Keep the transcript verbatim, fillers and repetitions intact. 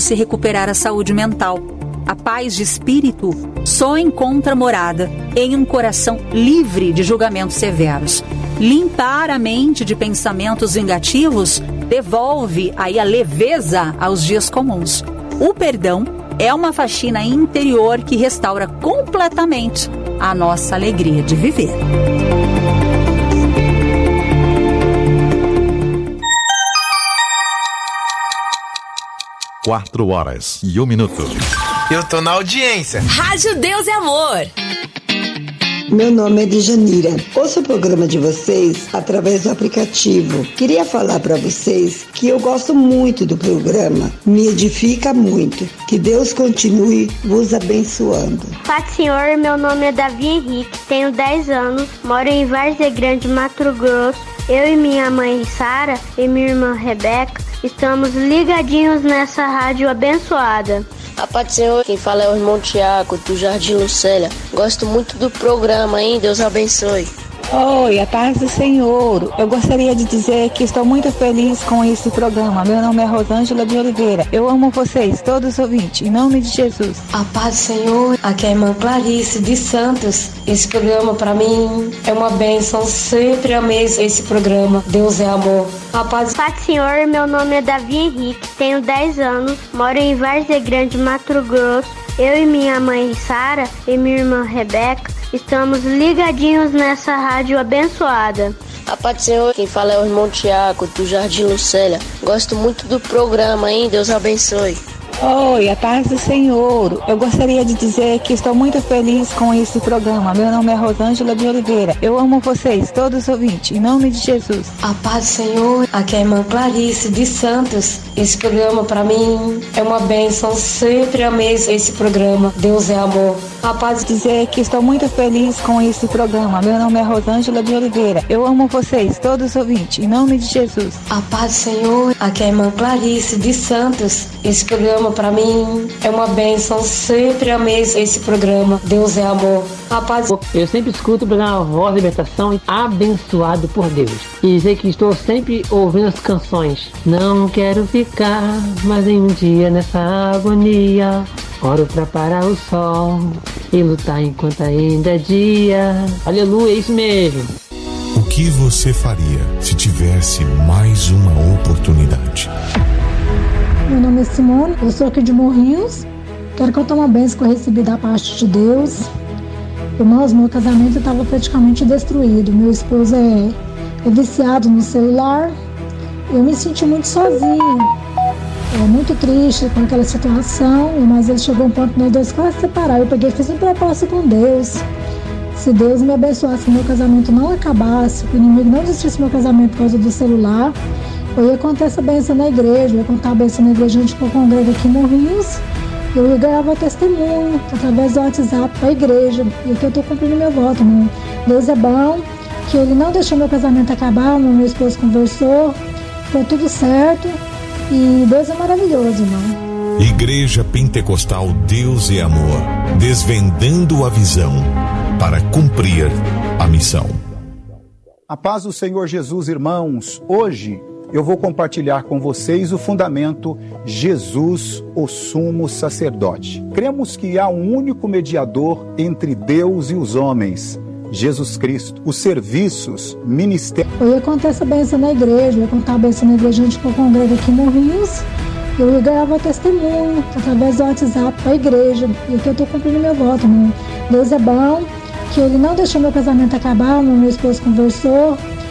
se recuperar a saúde mental. A paz de espírito só encontra morada em um coração livre de julgamentos severos. Limpar a mente de pensamentos vingativos devolve aí a leveza aos dias comuns. O perdão é uma faxina interior que restaura completamente a nossa alegria de viver. Quatro horas e um minuto. Eu tô na audiência. Rádio Deus é Amor. Meu nome é Djanira. Ouço o programa de vocês através do aplicativo. Queria falar para vocês que eu gosto muito do programa. Me edifica muito. Que Deus continue vos abençoando. Paz, Senhor, meu nome é Davi Henrique, tenho dez anos, moro em Várzea Grande, Mato Grosso. Eu e minha mãe Sara e minha irmã Rebeca estamos ligadinhos nessa rádio abençoada. A paz do Senhor, quem fala é o irmão Tiago, do Jardim Lucélia. Gosto muito do programa, hein? Deus abençoe. Oi, a paz do Senhor. Eu gostaria de dizer que estou muito feliz com esse programa. Meu nome é Rosângela de Oliveira. Eu amo vocês, todos os ouvintes, em nome de Jesus. A paz do Senhor, aqui é a irmã Clarice de Santos. Esse programa para mim é uma bênção. Sempre amei esse programa. Deus é amor. A paz. Paz do Senhor, meu nome é Davi Henrique, tenho dez anos, moro em Várzea Grande, Mato Grosso. Eu e minha mãe Sara e minha irmã Rebeca estamos ligadinhos nessa rádio abençoada. A paz do Senhor, quem fala é o irmão Tiago, do Jardim Lucélia. Gosto muito do programa, hein? Deus abençoe. Oi, a paz do Senhor. Eu gostaria de dizer que estou muito feliz com esse programa. Meu nome é Rosângela de Oliveira. Eu amo vocês, todos os ouvintes, em nome de Jesus. A paz do Senhor, aqui é a irmã Clarice de Santos. Esse programa para mim é uma bênção. Sempre amei esse programa. Deus é amor. A paz de dizer que estou muito feliz com esse programa. Meu nome é Rosângela de Oliveira. Eu amo vocês, todos os ouvintes, em nome de Jesus. A paz do Senhor, aqui é a irmã Clarice de Santos. Esse programa para mim é uma bênção. Sempre amei esse programa. Deus é amor. A paz. Eu sempre escuto o programa Voz da Libertação, abençoado por Deus. E dizer que estou sempre ouvindo as canções. Não quero ficar mais em um dia nessa agonia. Oro pra parar o sol e lutar enquanto ainda é dia. Aleluia, é isso mesmo. O que você faria se tivesse mais uma oportunidade? Meu nome é Simone, eu sou aqui de Morrinhos. Quero contar uma bênção que eu recebi da parte de Deus. Irmãos, meu casamento estava praticamente destruído. Meu esposo é, é viciado no celular. Eu me senti muito sozinha, é, muito triste com aquela situação, mas ele chegou a um ponto que nós dois quase separaram. Eu peguei e fiz um propósito com Deus. Se Deus me abençoasse, que meu casamento não acabasse, que o inimigo não destruísse meu casamento por causa do celular, eu ia contar essa bênção na igreja, eu ia contar a bênção na igreja, a gente congrega aqui em Morrinhos. Eu ia ganhar testemunho através do WhatsApp para a igreja. E aqui eu estou cumprindo meu voto, né? Deus é bom, que ele não deixou meu casamento acabar, meu esposo conversou, foi tudo certo. E Deus é maravilhoso, irmão. Igreja Pentecostal Deus e Amor, desvendando a visão para cumprir a missão. A paz do Senhor Jesus, irmãos. Hoje eu vou compartilhar com vocês o fundamento Jesus, o sumo sacerdote. Cremos que há um único mediador entre Deus e os homens, Jesus Cristo. Os serviços, ministérios... Eu ia contar essa bênção na igreja, eu ia contar a bênção na igreja, a gente congrega aqui em Morrinhos. Eu ia ganhar testemunho através do WhatsApp para a igreja. E aqui eu estou cumprindo meu voto, né? Deus é bom, que ele não deixou meu casamento acabar, meu esposo conversou,